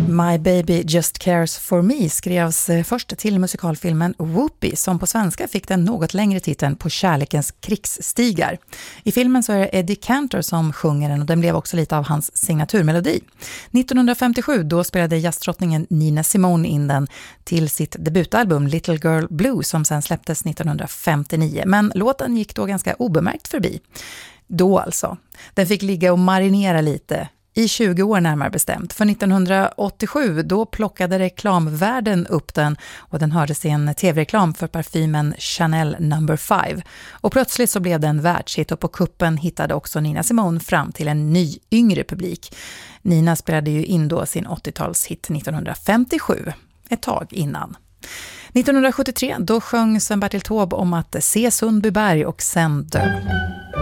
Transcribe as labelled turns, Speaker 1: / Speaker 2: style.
Speaker 1: My Baby Just Cares For Me skrevs först till musikalfilmen Whoopi som på svenska fick den något längre titeln På kärlekens krigsstigar. I filmen så är det Eddie Cantor som sjunger den och den blev också lite av hans signaturmelodi. 1957 då spelade jazzdrottningen Nina Simone in den till sitt debutalbum Little Girl Blue som sen släpptes 1959. Men låten gick då ganska obemärkt förbi. Då alltså. Den fick ligga och marinera lite. I 20 år närmare bestämt. För 1987 då plockade reklamvärlden upp den och den hördes i en tv-reklam för parfymen Chanel No. 5. Och plötsligt så blev den världshit och på kuppen hittade också Nina Simone fram till en ny yngre publik. Nina spelade ju in då sin 80-talshit 1957, ett tag innan. 1973 då sjöng Sven-Bertil Taube om att se Sundbyberg och sen dö.